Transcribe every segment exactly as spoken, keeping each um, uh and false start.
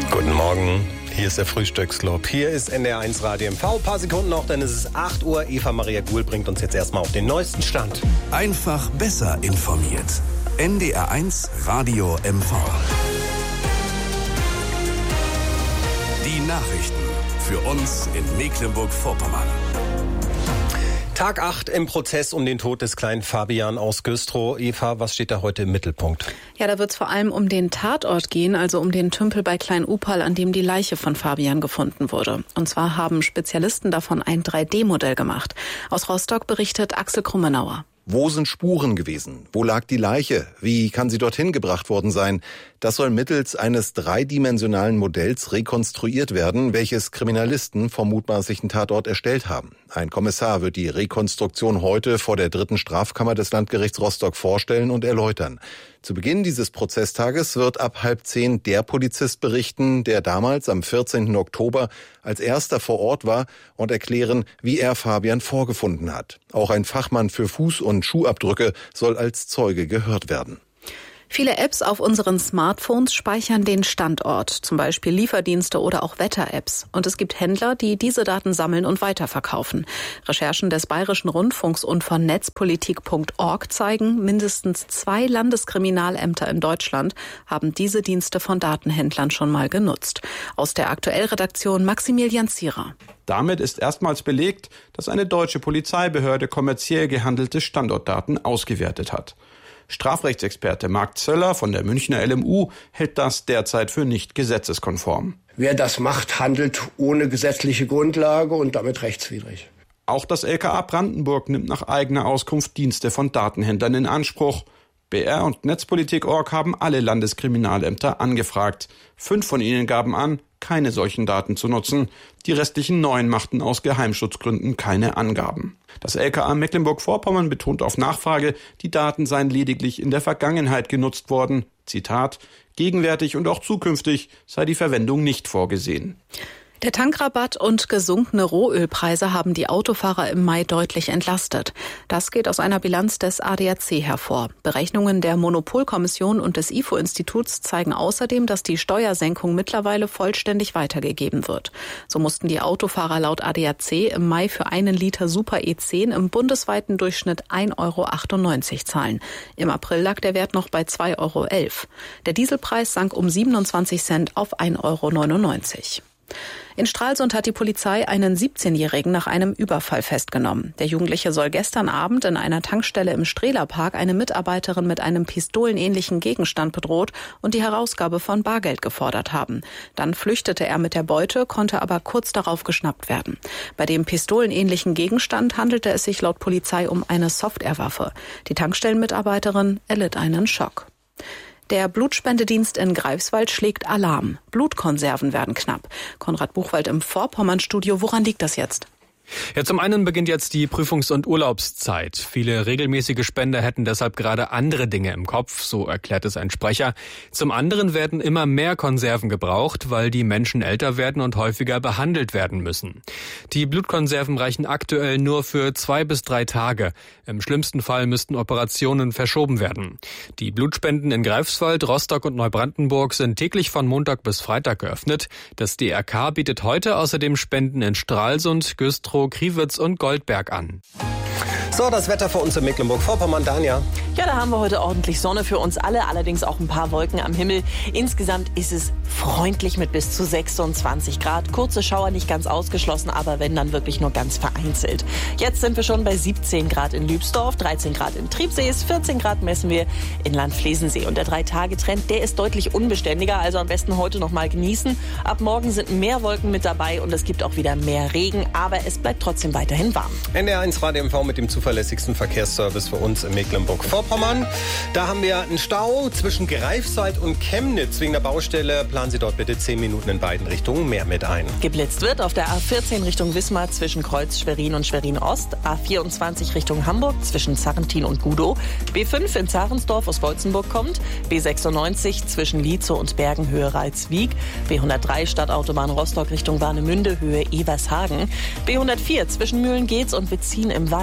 Guten Morgen, hier ist der Frühstücksclub. Hier ist N D R eins Radio M V. Ein paar Sekunden noch, dann ist es acht Uhr. Eva Maria Guhl bringt uns jetzt erstmal auf den neuesten Stand. Einfach besser informiert. N D R eins Radio M V. Die Nachrichten für uns in Mecklenburg-Vorpommern. Tag acht im Prozess um den Tod des kleinen Fabian aus Güstrow. Eva, was steht da heute im Mittelpunkt? Ja, da wird es vor allem um den Tatort gehen, also um den Tümpel bei Klein-Upal, an dem die Leiche von Fabian gefunden wurde. Und zwar haben Spezialisten davon ein drei D Modell gemacht. Aus Rostock berichtet Axel Krummenauer. Wo sind Spuren gewesen? Wo lag die Leiche? Wie kann sie dorthin gebracht worden sein? Das soll mittels eines dreidimensionalen Modells rekonstruiert werden, welches Kriminalisten vom mutmaßlichen Tatort erstellt haben. Ein Kommissar wird die Rekonstruktion heute vor der dritten Strafkammer des Landgerichts Rostock vorstellen und erläutern. Zu Beginn dieses Prozesstages wird ab halb zehn der Polizist berichten, der damals am vierzehnten Oktober als erster vor Ort war und erklären, wie er Fabian vorgefunden hat. Auch ein Fachmann für Fuß- und Schuhabdrücke soll als Zeuge gehört werden. Viele Apps auf unseren Smartphones speichern den Standort, zum Beispiel Lieferdienste oder auch Wetter-Apps. Und es gibt Händler, die diese Daten sammeln und weiterverkaufen. Recherchen des Bayerischen Rundfunks und von netzpolitik punkt org zeigen, mindestens zwei Landeskriminalämter in Deutschland haben diese Dienste von Datenhändlern schon mal genutzt. Aus der Aktuell-Redaktion Maximilian Zierer. Damit ist erstmals belegt, dass eine deutsche Polizeibehörde kommerziell gehandelte Standortdaten ausgewertet hat. Strafrechtsexperte Marc Zöller von der Münchner L M U hält das derzeit für nicht gesetzeskonform. Wer das macht, handelt ohne gesetzliche Grundlage und damit rechtswidrig. Auch das L K A Brandenburg nimmt nach eigener Auskunft Dienste von Datenhändlern in Anspruch. B R und netzpolitik punkt org haben alle Landeskriminalämter angefragt. Fünf von ihnen gaben an, keine solchen Daten zu nutzen. Die restlichen neun machten aus Geheimschutzgründen keine Angaben. Das L K A Mecklenburg-Vorpommern betont auf Nachfrage, die Daten seien lediglich in der Vergangenheit genutzt worden. Zitat: Gegenwärtig und auch zukünftig sei die Verwendung nicht vorgesehen. Der Tankrabatt und gesunkene Rohölpreise haben die Autofahrer im Mai deutlich entlastet. Das geht aus einer Bilanz des A D A C hervor. Berechnungen der Monopolkommission und des I F O-Instituts zeigen außerdem, dass die Steuersenkung mittlerweile vollständig weitergegeben wird. So mussten die Autofahrer laut A D A C im Mai für einen Liter Super E zehn im bundesweiten Durchschnitt ein Euro achtundneunzig zahlen. Im April lag der Wert noch bei zwei Euro elf. Der Dieselpreis sank um siebenundzwanzig Cent auf ein Euro neunundneunzig. In Stralsund hat die Polizei einen siebzehnjährigen nach einem Überfall festgenommen. Der Jugendliche soll gestern Abend in einer Tankstelle im Strehlerpark eine Mitarbeiterin mit einem pistolenähnlichen Gegenstand bedroht und die Herausgabe von Bargeld gefordert haben. Dann flüchtete er mit der Beute, konnte aber kurz darauf geschnappt werden. Bei dem pistolenähnlichen Gegenstand handelte es sich laut Polizei um eine Softwarewaffe. Die Tankstellenmitarbeiterin erlitt einen Schock. Der Blutspendedienst in Greifswald schlägt Alarm. Blutkonserven werden knapp. Konrad Buchwald im Vorpommern-Studio. Woran liegt das jetzt? Ja, zum einen beginnt jetzt die Prüfungs- und Urlaubszeit. Viele regelmäßige Spender hätten deshalb gerade andere Dinge im Kopf, so erklärt es ein Sprecher. Zum anderen werden immer mehr Konserven gebraucht, weil die Menschen älter werden und häufiger behandelt werden müssen. Die Blutkonserven reichen aktuell nur für zwei bis drei Tage. Im schlimmsten Fall müssten Operationen verschoben werden. Die Blutspenden in Greifswald, Rostock und Neubrandenburg sind täglich von Montag bis Freitag geöffnet. Das D R K bietet heute außerdem Spenden in Stralsund, Güstrow, Kriwitz und Goldberg an. So, das Wetter für uns in Mecklenburg-Vorpommern, Danja. Ja, da haben wir heute ordentlich Sonne für uns alle, allerdings auch ein paar Wolken am Himmel. Insgesamt ist es freundlich mit bis zu sechsundzwanzig Grad. Kurze Schauer nicht ganz ausgeschlossen, aber wenn, dann wirklich nur ganz vereinzelt. Jetzt sind wir schon bei siebzehn Grad in Lübsdorf, dreizehn Grad in Triebsees, vierzehn Grad messen wir in Landflesensee. Und der Drei-Tage-Trend, der ist deutlich unbeständiger, also am besten heute noch mal genießen. Ab morgen sind mehr Wolken mit dabei und es gibt auch wieder mehr Regen, aber es bleibt trotzdem weiterhin warm. N D R eins Radio M V mit dem zuverlässigsten Verkehrsservice für uns in Mecklenburg-Vorpommern. Da haben wir einen Stau zwischen Greifswald und Chemnitz. Wegen der Baustelle planen Sie dort bitte zehn Minuten in beiden Richtungen mehr mit ein. Geblitzt wird auf der A vierzehn Richtung Wismar zwischen Kreuz Schwerin und Schwerin-Ost, A vierundzwanzig Richtung Hamburg zwischen Zarrentin und Gudow, B fünf in Zarensdorf aus Bolzenburg kommt, B sechsundneunzig zwischen Lietzow und Bergen Höhe Ralswiek, B hundertdrei Stadtautobahn Rostock Richtung Warnemünde Höhe Evershagen, B hundertvier zwischen Mühlen-Geetz und Wetzin im Wald, B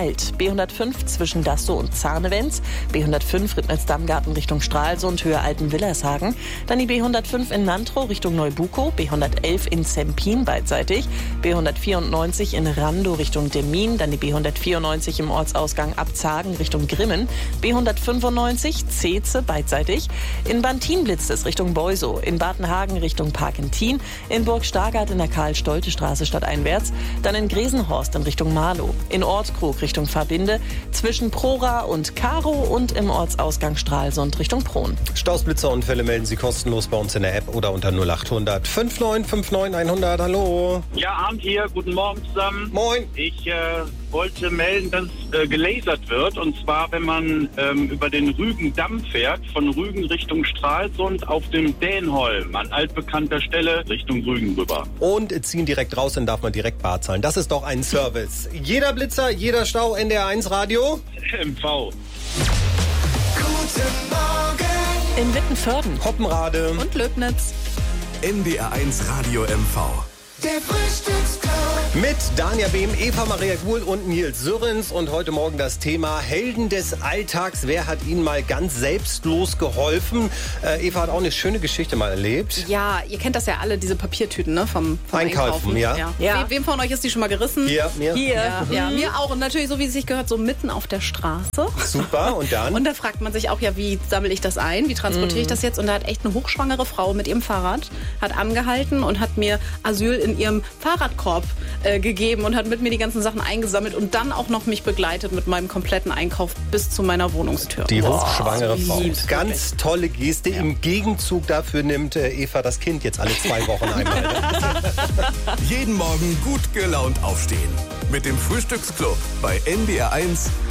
B hundertfünf zwischen Dastow und Zarnewenz, B hundertfünf Ribnitz-Dammgarten Richtung Stralsund, Höhe Alten-Willershagen, dann die B hundertfünf in Nantrow Richtung Neubukow, B hundertelf in Zempin beidseitig, B hundertvierundneunzig in Randow Richtung Demmin, dann die B hundertvierundneunzig im Ortsausgang Abzagen Richtung Grimmen, B hundertfünfundneunzig Zeetze beidseitig, in Bantin blitzt es Richtung Beusow, in Batenhagen Richtung Parkentin, in Burg Stargard in der Karl-Stolte-Straße stadteinwärts, dann in Gresenhorst in Richtung Marlow, in Ortskrug Richtung Verbinde, zwischen Prora und Karow und im Ortsausgang Stralsund Richtung Prohn. Staus, Blitzerunfälle melden Sie kostenlos bei uns in der App oder unter null achthundert fünfundneunzig neunundfünfzig hundert. Hallo. Ja, Abend hier. Guten Morgen zusammen. Moin. Ich äh, wollte melden, dass äh, gelasert wird. Und zwar, wenn man ähm, über den Rügendamm fährt, von Rügen Richtung Stralsund auf dem Dänholm, an altbekannter Stelle Richtung Rügen rüber. Und ziehen direkt raus, dann darf man direkt bar zahlen. Das ist doch ein Service. Jeder Blitzer, jeder Stau, N D R eins Radio. M V. Guten Morgen. In Wittenförden, Hoppenrade Und Löbnitz. N D R eins Radio M V. Der Frühstücksclub. mit Dania Behm, Eva Maria Guhl und Nils Sürrens. Und heute Morgen das Thema Helden des Alltags. Wer hat Ihnen mal ganz selbstlos geholfen? Äh, Eva hat auch eine schöne Geschichte mal erlebt. Ja, ihr kennt das ja alle, diese Papiertüten, ne? Vom, vom Einkaufen, Einkaufen. ja. ja. Ja. We wem von euch ist die schon mal gerissen? Hier, mir. Hier. Ja, ja, mir auch. Und natürlich, so wie es sich gehört, so mitten auf der Straße. Super, und dann? Und da fragt man sich auch, ja, wie sammle ich das ein? Wie transportiere ich das jetzt? Und da hat echt eine hochschwangere Frau mit ihrem Fahrrad hat angehalten und hat mir Asyl in ihrem Fahrradkorb äh, gegeben und hat mit mir die ganzen Sachen eingesammelt und dann auch noch mich begleitet mit meinem kompletten Einkauf bis zu meiner Wohnungstür. Die hochschwangere ich Frau. lieb's Ganz wirklich. tolle Geste. Ja. Im Gegenzug dafür nimmt äh, Eva das Kind jetzt alle zwei Wochen einmal. Jeden Morgen gut gelaunt aufstehen. Mit dem Frühstücksclub bei N D R eins